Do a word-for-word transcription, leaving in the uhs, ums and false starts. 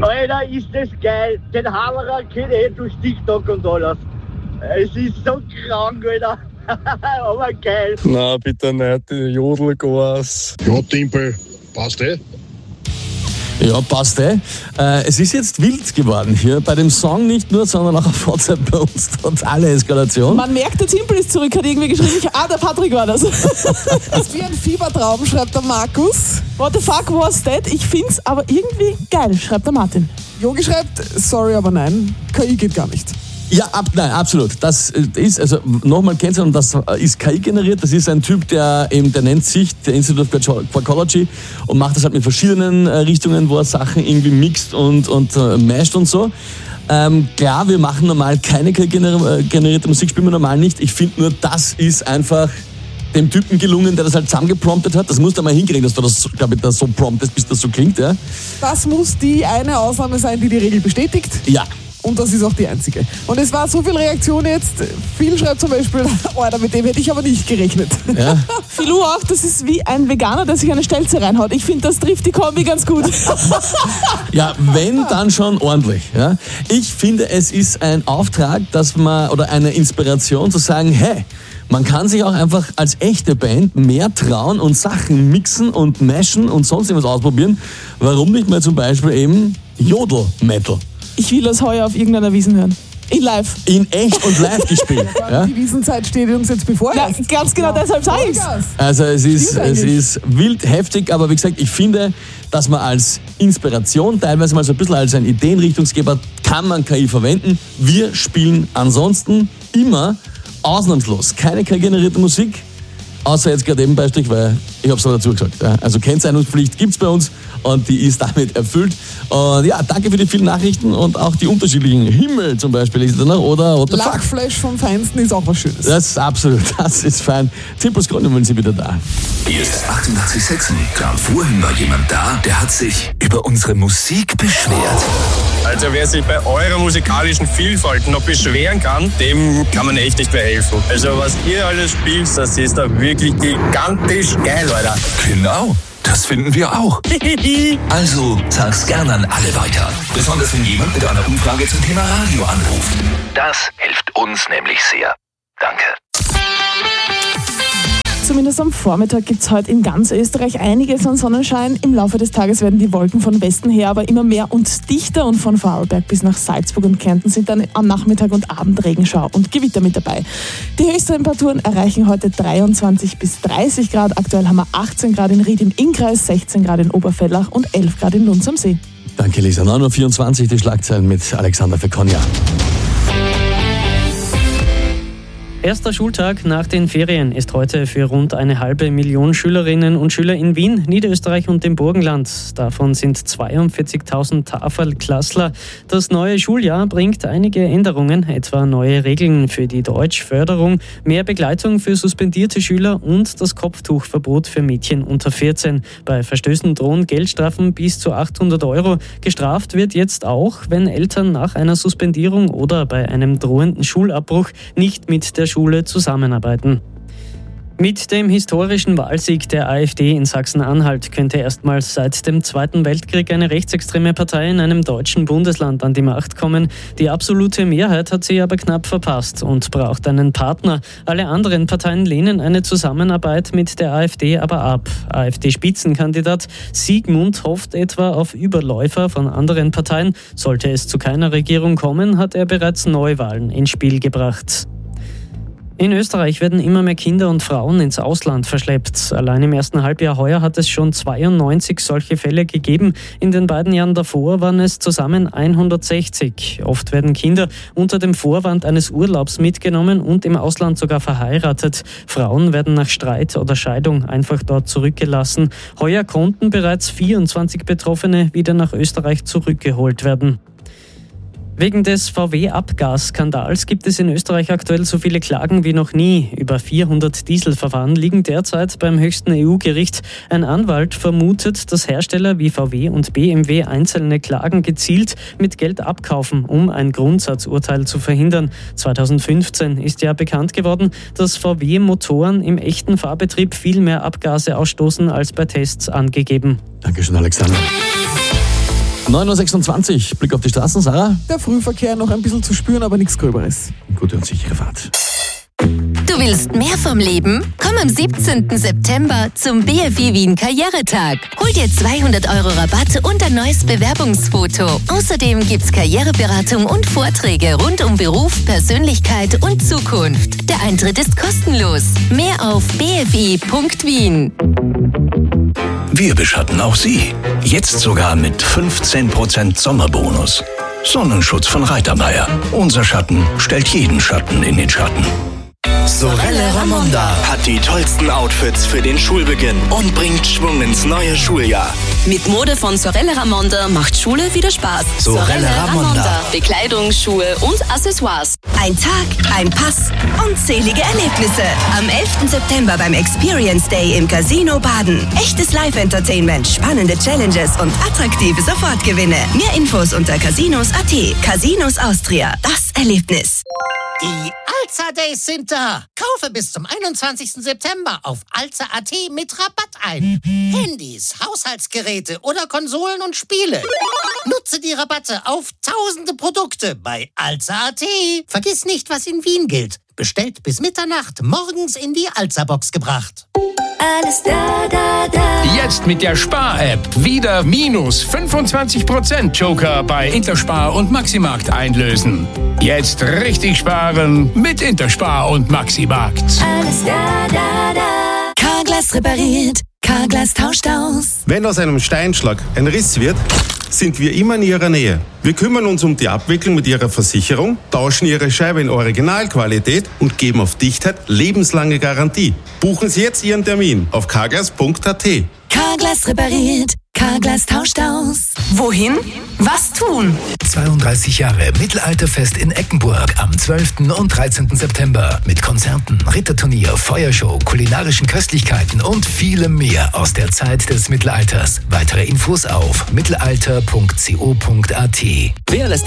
Alter, ist das geil. Den Hammerer kennt eh durch TikTok und alles. Es ist so krank, Alter. Aber geil. Na, bitte nicht, die Jodelgas. Ja, Timpel, passt eh. Ja, passt eh. Äh, es ist jetzt wild geworden hier bei dem Song nicht nur, sondern auch auf WhatsApp bei uns totale Eskalation. Man merkt, der Timpel ist zurück, hat irgendwie geschrieben, ah, der Patrick war das. Das ist wie ein Fiebertraum, schreibt der Markus. What the fuck was that? Ich find's aber irgendwie geil, schreibt der Martin. Yogi schreibt, sorry, aber nein, K I geht gar nicht. Ja, ab, nein, absolut. Das ist, also nochmal kennenzulernen, das ist K I generiert. Das ist ein Typ, der eben, der nennt sich der Institute of Quacology und macht das halt mit verschiedenen Richtungen, wo er Sachen irgendwie mixt und, und äh, masht und so. Ähm, klar, wir machen normal keine K I-generierte Musik, spielen wir normal nicht. Ich finde nur, das ist einfach dem Typen gelungen, der das halt zusammengepromptet hat. Das musst du mal hinkriegen, dass du das, glaube ich, da so promptest, bis das so klingt. Ja? Das muss die eine Ausnahme sein, die die Regel bestätigt. Ja. Und das ist auch die einzige. Und es war so viel Reaktion jetzt. Phil schreibt zum Beispiel, Alter, mit dem hätte ich aber nicht gerechnet. Ja. Philou auch, das ist wie ein Veganer, der sich eine Stelze reinhaut. Ich finde, das trifft die Kombi ganz gut. Ja, wenn, dann schon ordentlich. Ja. Ich finde, es ist ein Auftrag, dass man, oder eine Inspiration zu sagen, hey, man kann sich auch einfach als echte Band mehr trauen und Sachen mixen und mashen und sonst irgendwas ausprobieren. Warum nicht mal zum Beispiel eben Jodel-Metal? Ich will das heuer auf irgendeiner Wiesn hören. In live. In echt und live gespielt. Ja? Die Wiesenzeit steht uns jetzt bevor. Ja, ganz genau, ja. Deshalb sage ich's. Also es ist, es ist wild, heftig, aber wie gesagt, ich finde, dass man als Inspiration, teilweise mal so ein bisschen als ein Ideenrichtungsgeber, kann man K I verwenden. Wir spielen ansonsten immer ausnahmslos keine K I-generierte Musik, außer jetzt gerade eben Beistrich, weil ich habe es dazu gesagt. Ja. Also Kennzeichnungspflicht gibt's bei uns und die ist damit erfüllt. Und ja, danke für die vielen Nachrichten und auch die unterschiedlichen Himmel zum Beispiel ist da noch, oder what the fuck. Lachflash vom Feinsten ist auch was Schönes. Das ist absolut, das ist fein. Timpels Gründe sind wieder da. Hier ist achtundachtzig Komma sechs. Gerade vorhin war jemand da, der hat sich über unsere Musik beschwert. Also wer sich bei eurer musikalischen Vielfalt noch beschweren kann, dem kann man echt nicht mehr helfen. Also was ihr alles spielt, das ist da wirklich gigantisch geil, Alter. Genau, das finden wir auch. Also sag's gerne an alle weiter. Besonders wenn jemand mit einer Umfrage zum Thema Radio anruft. Das hilft uns nämlich sehr. Danke. Zumindest am Vormittag gibt es heute in ganz Österreich einiges an Sonnenschein. Im Laufe des Tages werden die Wolken von Westen her aber immer mehr und dichter und von Vorarlberg bis nach Salzburg und Kärnten sind dann am Nachmittag und Abend Regenschau und Gewitter mit dabei. Die Höchsttemperaturen erreichen heute dreiundzwanzig bis dreißig Grad. Aktuell haben wir achtzehn Grad in Ried im Innkreis, sechzehn Grad in Oberfellach und elf Grad in Lunds am See. Danke Lisa. neun Uhr vierundzwanzig die Schlagzeilen mit Alexander Fekonja. Erster Schultag nach den Ferien ist heute für rund eine halbe Million Schülerinnen und Schüler in Wien, Niederösterreich und dem Burgenland. Davon sind zweiundvierzigtausend Tafelklassler. Das neue Schuljahr bringt einige Änderungen, etwa neue Regeln für die Deutschförderung, mehr Begleitung für suspendierte Schüler und das Kopftuchverbot für Mädchen unter vierzehn. Bei Verstößen drohen Geldstrafen bis zu achthundert Euro. Gestraft wird jetzt auch, wenn Eltern nach einer Suspendierung oder bei einem drohenden Schulabbruch nicht mit der Schule zusammenarbeiten. Mit dem historischen Wahlsieg der AfD in Sachsen-Anhalt könnte erstmals seit dem Zweiten Weltkrieg eine rechtsextreme Partei in einem deutschen Bundesland an die Macht kommen. Die absolute Mehrheit hat sie aber knapp verpasst und braucht einen Partner. Alle anderen Parteien lehnen eine Zusammenarbeit mit der AfD aber ab. AfD-Spitzenkandidat Siegmund hofft etwa auf Überläufer von anderen Parteien. Sollte es zu keiner Regierung kommen, hat er bereits Neuwahlen ins Spiel gebracht. In Österreich werden immer mehr Kinder und Frauen ins Ausland verschleppt. Allein im ersten Halbjahr heuer hat es schon zweiundneunzig solche Fälle gegeben. In den beiden Jahren davor waren es zusammen hundertsechzig. Oft werden Kinder unter dem Vorwand eines Urlaubs mitgenommen und im Ausland sogar verheiratet. Frauen werden nach Streit oder Scheidung einfach dort zurückgelassen. Heuer konnten bereits vierundzwanzig Betroffene wieder nach Österreich zurückgeholt werden. Wegen des V W-Abgasskandals gibt es in Österreich aktuell so viele Klagen wie noch nie. Über vierhundert Dieselverfahren liegen derzeit beim höchsten E U-Gericht. Ein Anwalt vermutet, dass Hersteller wie V W und B M W einzelne Klagen gezielt mit Geld abkaufen, um ein Grundsatzurteil zu verhindern. zweitausendfünfzehn ist ja bekannt geworden, dass V W-Motoren im echten Fahrbetrieb viel mehr Abgase ausstoßen als bei Tests angegeben. Dankeschön, Alexander. neun Uhr sechsundzwanzig, Blick auf die Straßen, Sarah. Der Frühverkehr noch ein bisschen zu spüren, aber nichts Gröberes. Gute und sichere Fahrt. Du willst mehr vom Leben? Komm am siebzehnten September zum B F I Wien Karrieretag. Hol dir zweihundert Euro Rabatt und ein neues Bewerbungsfoto. Außerdem gibt's Karriereberatung und Vorträge rund um Beruf, Persönlichkeit und Zukunft. Der Eintritt ist kostenlos. Mehr auf b f i punkt wien. Wir beschatten auch Sie. Jetzt sogar mit fünfzehn Prozent Sommerbonus. Sonnenschutz von Reitermeier. Unser Schatten stellt jeden Schatten in den Schatten. Sorelle Ramonda hat die tollsten Outfits für den Schulbeginn und bringt Schwung ins neue Schuljahr. Mit Mode von Sorelle Ramonda macht Schule wieder Spaß. Sorelle Ramonda. Bekleidung, Schuhe und Accessoires. Ein Tag, ein Pass, unzählige Erlebnisse. Am elften September beim Experience Day im Casino Baden. Echtes Live-Entertainment, spannende Challenges und attraktive Sofortgewinne. Mehr Infos unter casinos punkt a t. Casinos Austria. Das Erlebnis. Die Alza Days sind da. Kaufe bis zum einundzwanzigsten September auf alza punkt a t mit Rabatt ein. Handys, Haushaltsgeräte oder Konsolen und Spiele. Nutze die Rabatte auf tausende Produkte bei alza punkt a t. Vergiss nicht, was in Wien gilt. Bestellt bis Mitternacht, morgens in die Alza-Box gebracht. Alles da, da, da. Jetzt mit der Spar-App wieder minus fünfundzwanzig Prozent Joker bei Interspar und Maximarkt einlösen. Jetzt richtig sparen mit Interspar und Maximarkt. Alles da, da, da. Carglass repariert, Carglass tauscht aus. Wenn aus einem Steinschlag ein Riss wird, sind wir immer in Ihrer Nähe. Wir kümmern uns um die Abwicklung mit Ihrer Versicherung, tauschen Ihre Scheibe in Originalqualität und geben auf Dichtheit lebenslange Garantie. Buchen Sie jetzt Ihren Termin auf carglass punkt a t. Carglass repariert, Carglass tauscht aus. Wohin? Was tun? zweiunddreißig Jahre Mittelalterfest in Eckenburg am zwölften und dreizehnten September mit Konzerten, Ritterturnier, Feuershow, kulinarischen Köstlichkeiten und vielem mehr aus der Zeit des Mittelalters. Weitere Infos auf mittelalter punkt co punkt a t.